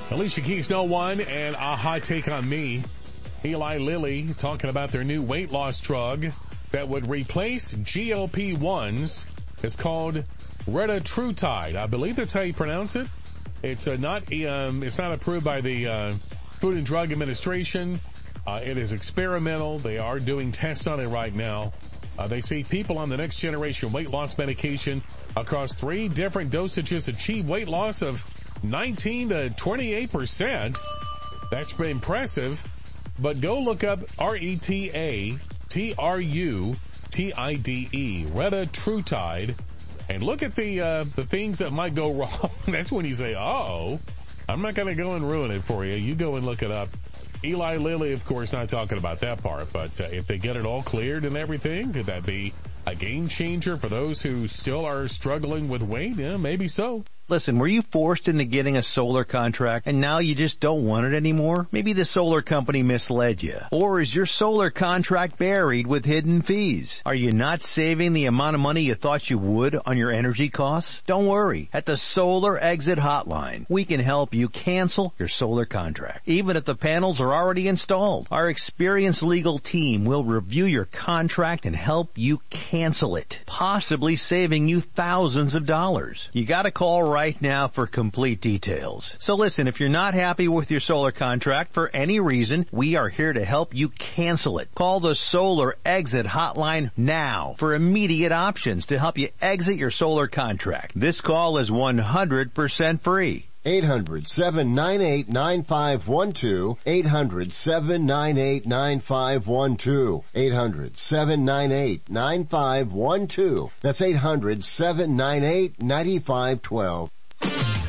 Alicia Keys, No One, and A Hot Take on Me. Eli Lilly talking about their new weight loss drug that would replace GLP-1s. It's called retatrutide. I believe that's how you pronounce it. It's not approved by the Food and Drug Administration. It is experimental. They are doing tests on it right now. They say people on the next generation weight loss medication across 3 different dosages achieve weight loss of 19 to 28%. That's pretty impressive. But go look up retatrutide, retatrutide, and look at the things that might go wrong. That's when you say, uh-oh. I'm not going to go and ruin it for you. You go and look it up. Eli Lilly, of course, not talking about that part, but if they get it all cleared and everything, could that be a game changer for those who still are struggling with weight? Yeah, maybe so. Listen, were you forced into getting a solar contract and now you just don't want it anymore? Maybe the solar company misled you. Or is your solar contract buried with hidden fees? Are you not saving the amount of money you thought you would on your energy costs? Don't worry. At the Solar Exit Hotline, we can help you cancel your solar contract, even if the panels are already installed. Our experienced legal team will review your contract and help you cancel it, possibly saving you thousands of dollars. You gotta call right now for complete details. So listen, if you're not happy with your solar contract for any reason, we are here to help you cancel it. Call the Solar Exit Hotline now for immediate options to help you exit your solar contract. This call is 100% free. 800-798-9512. 800-798-9512. 800-798-9512. That's 800-798-9512.